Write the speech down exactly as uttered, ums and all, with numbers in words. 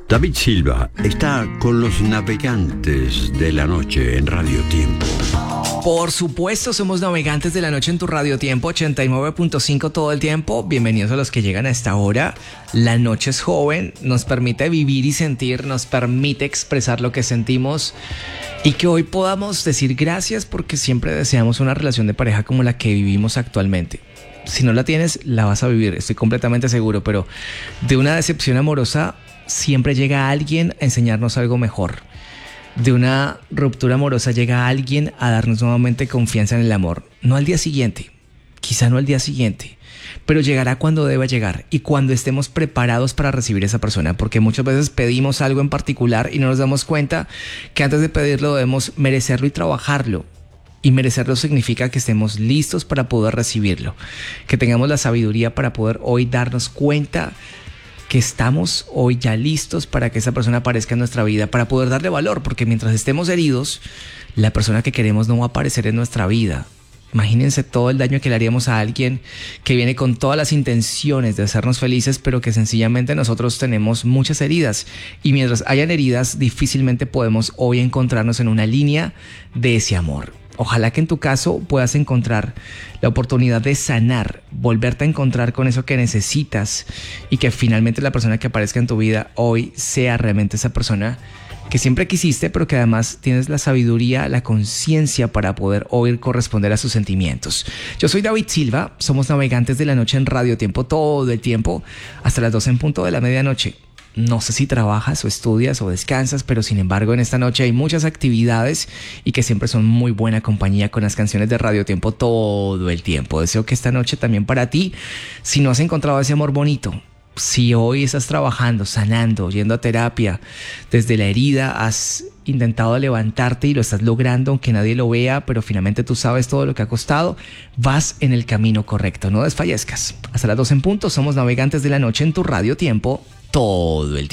David Silva está con los navegantes de la noche en Radio Tiempo. Por supuesto, somos navegantes de la noche en tu Radio Tiempo ochenta y nueve punto cinco todo el tiempo. Bienvenidos a los que llegan a esta hora. La noche es joven, nos permite vivir y sentir, nos permite expresar lo que sentimos y que hoy podamos decir gracias porque siempre deseamos una relación de pareja como la que vivimos actualmente. Si no la tienes, la vas a vivir, estoy completamente seguro, pero de una decepción amorosa siempre llega alguien a enseñarnos algo mejor. De una ruptura amorosa llega alguien a darnos nuevamente confianza en el amor. No al día siguiente, quizá no al día siguiente, pero llegará cuando deba llegar y cuando estemos preparados para recibir a esa persona, porque muchas veces pedimos algo en particular y no nos damos cuenta que antes de pedirlo debemos merecerlo y trabajarlo. Y merecerlo significa que estemos listos para poder recibirlo, que tengamos la sabiduría para poder hoy darnos cuenta que estamos hoy ya listos para que esa persona aparezca en nuestra vida, para poder darle valor, porque mientras estemos heridos, la persona que queremos no va a aparecer en nuestra vida. Imagínense todo el daño que le haríamos a alguien que viene con todas las intenciones de hacernos felices, pero que sencillamente nosotros tenemos muchas heridas. Y mientras hayan heridas, difícilmente podemos hoy encontrarnos en una línea de ese amor. Ojalá que en tu caso puedas encontrar la oportunidad de sanar, volverte a encontrar con eso que necesitas y que finalmente la persona que aparezca en tu vida hoy sea realmente esa persona que siempre quisiste, pero que además tienes la sabiduría, la conciencia para poder hoy corresponder a sus sentimientos. Yo soy David Silva, somos navegantes de la noche en Radio Tiempo todo el tiempo, hasta las doce en punto de la medianoche. No sé si trabajas o estudias o descansas, pero sin embargo en esta noche hay muchas actividades y que siempre son muy buena compañía con las canciones de Radio Tiempo todo el tiempo. Deseo que esta noche también para ti, si no has encontrado ese amor bonito, si hoy estás trabajando, sanando, yendo a terapia, desde la herida has intentado levantarte y lo estás logrando aunque nadie lo vea, pero finalmente tú sabes todo lo que ha costado, vas en el camino correcto, no desfallezcas. Hasta las doce en punto, somos navegantes de la noche en tu Radio Tiempo todo el tiempo.